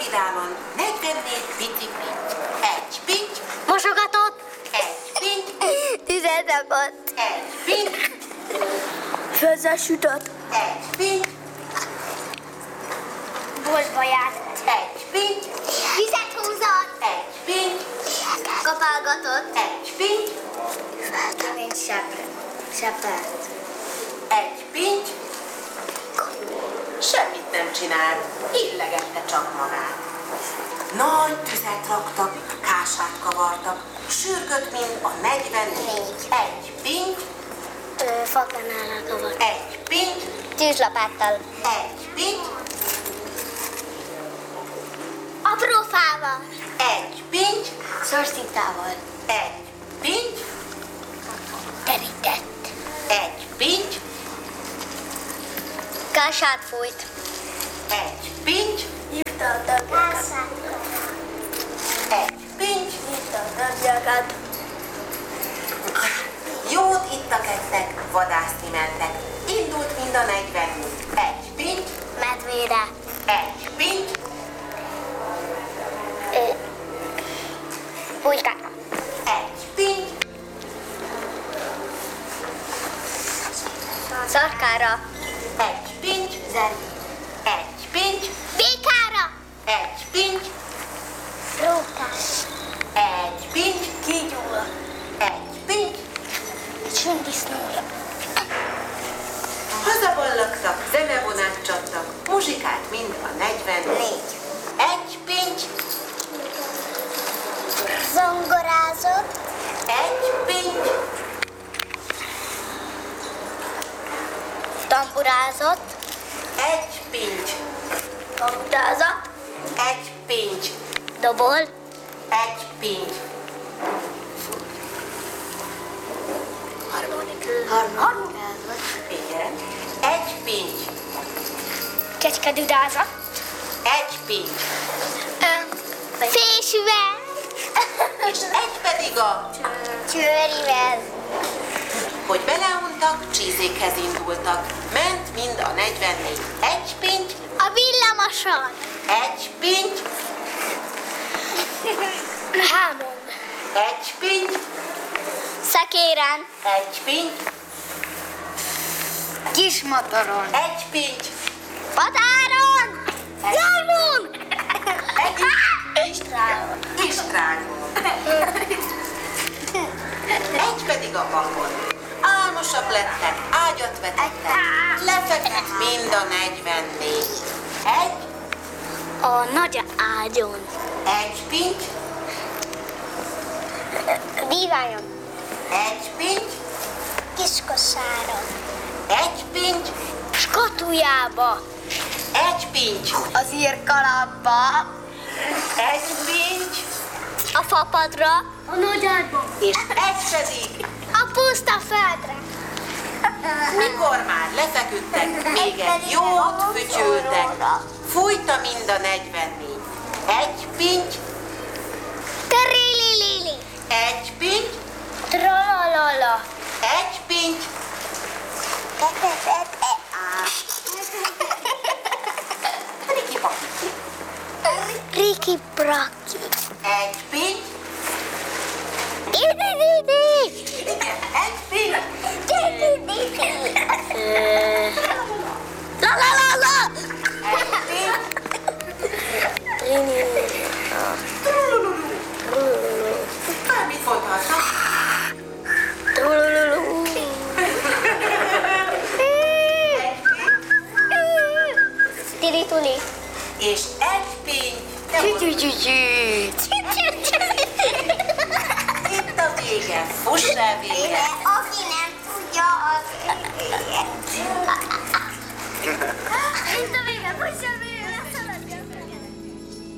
vidáman 44 bicikli. Egy pinty. Mosogatott. Egy pinty. Tüzet rakott. Egy pinty. Főzzel sütött. Egy pinty. Boltba járt. Egy pinty. Vizet húzott. Egy pinty. Kapálgatott. Egy pinty. Mint sepelt. Egy pinty. Semmit nem csinált, illegette csak magát. Nagy tüzet raktak, kását kavartak, sürgött, mint a 44. Egy pinty. Fakanállal kavart. Egy pinty. Tűzlapáttal. Egy pinty. Apró fával. Egy pinty. Szorszintával. Egy pinty. Terített. Egy pinty. Kását fújt. Egy pinty. Hívta a tagjakat. Egy pinty. Hívta a tagjakat. Jót ittak, ettek, vadászni mentek. Indult mind a 44. Egy pinty. Medvére. Egy pinty. Pulykára. Egy pinty. Szarkára. Egy pinty. Egy pinty. Békára. Egy pinty. Rókára. Egy pinty. Kígyóra. Egy pinty. Sündisznóra. Hazaballagtak, zenevonát csaptak, muzsikált mind a 44. Egy pinty. Zongorázott. Egy pinty. Tamburázott. Egy pinty. Kamutázott. Egy pinty. Dobol. Egy pinty. Harmonikázott. Igen. Egy pinty. Kecskedudázott. Egy pinty. Fésűvel. És egy pedig a... Csőrivel. Hogy beleuntak, csízékhez indultak. Ment mind a 44. Egy pinty. A villamoson. Egy pinty. Hámon. Egy pinty. Szekéren. Egy pinty. Kismotoron. Egy pinty. Patáron. Jajmon. Egy Istránon. István. Egy pedig a vakon. Álmosak lettek, ágyat vetettek, lefeküdt mind a 44. Egy, A nagy ágyon. egy pinty, Díványon. egy pinty, Kiskoszáron. egy pinty, Skatujába. egy pinty, Az írkalapba. egy pinty, A fapadra. A nagy ágyba. és egy pedig, A puszta földre. mikor már lefeküdtek, még egy jót fütyültek, fújta mind a 44. Egy pinty, Terililili. egy pinty, Tralalala. egy pinty, riki-paki. Riki Braki. Egy pinty, Idididi. igen, egy pinty, Idididi. La la la la. egy pinty, bármit mondhatnak. Trulululu. Tirituli. És egy pinty, Csücsücsücsü. itt a vége, fuss el vége.